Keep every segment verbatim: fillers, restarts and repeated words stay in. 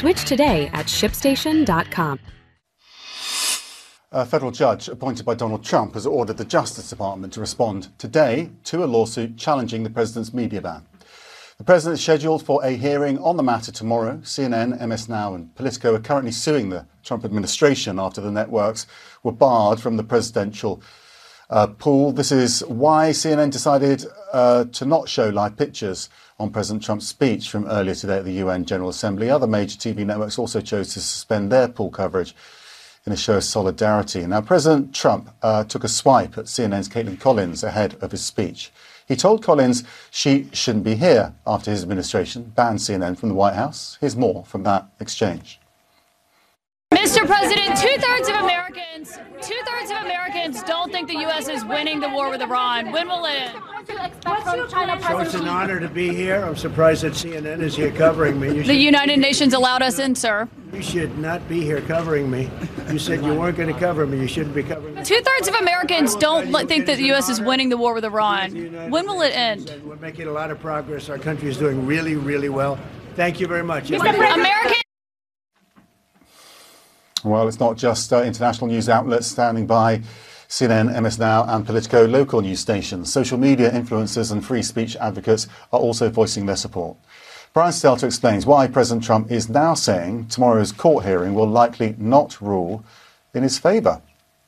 Switch today at ship station dot com. A federal judge appointed by Donald Trump has ordered the Justice Department to respond today to a lawsuit challenging the president's media ban. The president is scheduled for a hearing on the matter tomorrow. C N N, M S Now and Politico are currently suing the Trump administration after the networks were barred from the presidential uh, pool. This is why C N N decided uh, to not show live pictures on President Trump's speech from earlier today at the U N General Assembly. Other major T V networks also chose to suspend their pool coverage in a show of solidarity. Now, President Trump uh, took a swipe at C N N's Caitlin Collins ahead of his speech. He told Collins she shouldn't be here after his administration banned C N N from the White House. Here's more from that exchange. Mister President, two-thirds of Americans, two-thirds of Americans don't think the U S is winning the war with Iran. When will it end? So it's an honor to be here. I'm surprised that C N N is here covering me. You the United Nations allowed us in, sir. You should not be here covering me. You said you weren't going to cover me. You shouldn't be covering me. Two-thirds of Americans don't think that the U S is winning the war with Iran. When will it end? We're making a lot of progress. Our country is doing really, really well. Thank you very much. American. Well, it's not just uh, international news outlets standing by. C N N, M S Now and Politico, local news stations, social media influencers and free speech advocates are also voicing their support. Brian Stelter explains why President Trump is now saying tomorrow's court hearing will likely not rule in his favour.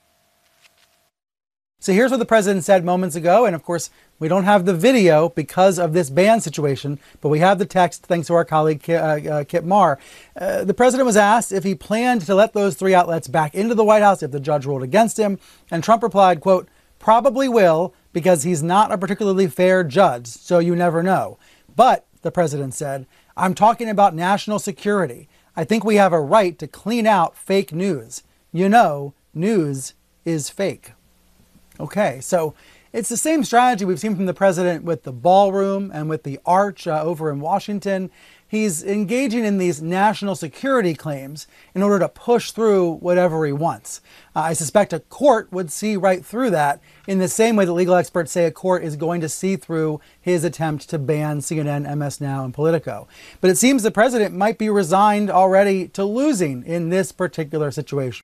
So here's what the president said moments ago. And of course, we don't have the video because of this ban situation, but we have the text thanks to our colleague uh, uh, Kip Marr. Uh, the president was asked if he planned to let those three outlets back into the White House if the judge ruled against him. And Trump replied, quote, "Probably will, because he's not a particularly fair judge, so you never know. But," the president said, "I'm talking about national security. I think we have a right to clean out fake news. You know, news is fake." Okay, so it's the same strategy we've seen from the president with the ballroom and with the arch uh, over in Washington. He's engaging in these national security claims in order to push through whatever he wants. Uh, I suspect a court would see right through that in the same way that legal experts say a court is going to see through his attempt to ban C N N, M S Now, and Politico. But it seems the president might be resigned already to losing in this particular situation.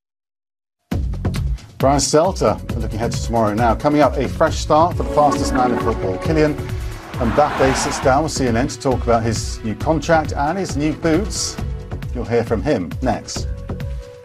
Brian Stelter, looking ahead to tomorrow now. Coming up, a fresh start for the fastest man in football. Kylian Mbappe sits down with C N N to talk about his new contract and his new boots. You'll hear from him next.